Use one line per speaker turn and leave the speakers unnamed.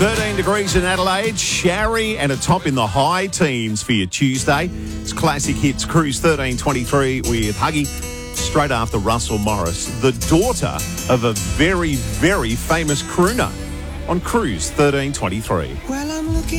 13 degrees in Adelaide, showery and a top in the high teens for your Tuesday. It's Classic Hits Cruise 1323 with Huggy, straight after Russell Morris, the daughter of a very, very famous crooner on Cruise 1323.
Well, I'm looking